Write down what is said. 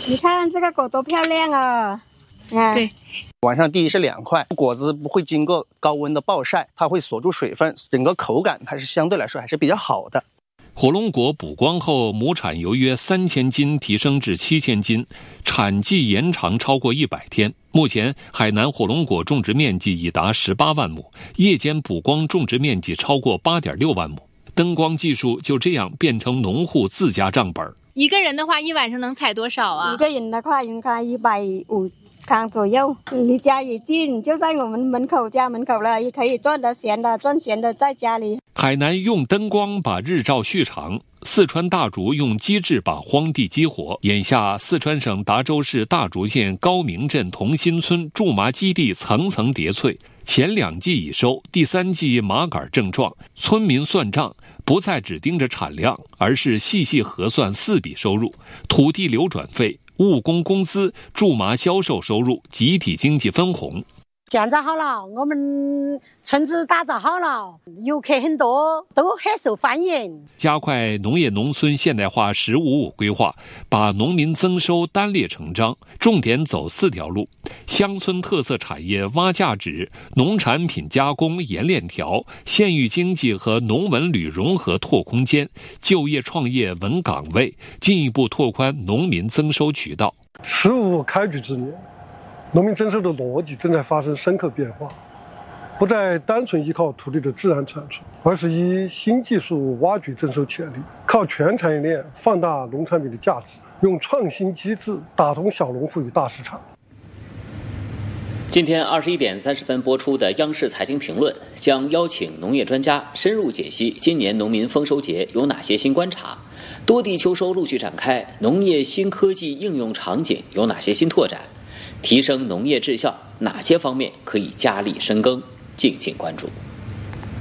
你看这个果多漂亮啊！ 对， 晚上第一是凉快，果子不会经过高温的暴晒，它会锁住水分，整个口感还是相对来说还是比较好的。 火龙果补光后，亩产由约3000斤提升至7000斤，产季延长超过100天。目前，海南火龙果种植面积已达18万亩，夜间补光种植面积超过8.6万亩。灯光技术就这样变成农户自家账本。 一个人的话，一晚上能采多少啊？ 一个人的话，应该150康左右。离家也近，就在我们家门口了，也可以赚钱的在家里。 海南用灯光把日照续长，四川大竹用机制把荒地激活。眼下，四川省达州市大竹县高明镇同心村苎麻基地层层叠翠，前2季已收，第3季麻杆正壮。村民算账，不再只盯着产量，而是细细核算4笔收入：土地流转费、务工工资、苎麻销售收入，集体经济分红。 现在好了，我们村子打造好了，游客很多，都很受欢迎。 加快农业农村现代化“15+5”规划，把农民增收单列成章，重点走4条路：乡村特色产业挖价值、农产品加工延链条、县域经济和农文旅融合拓空间、就业创业稳岗位，进一步拓宽农民增收渠道。 15开局之年，农民征收的逻辑正在发生深刻变化，不再单纯依靠土地的自然产出，而是以新技术挖掘征收潜力，靠全产业链放大农产品的价值，用创新机制打通小农户与大市场。 今天21点30分播出的央视财经评论将邀请农业专家深入解析今年农民丰收节有哪些新观察，多地秋收陆续展开，农业新科技应用场景有哪些新拓展，提升农业质效哪些方面可以加力深耕，敬请关注。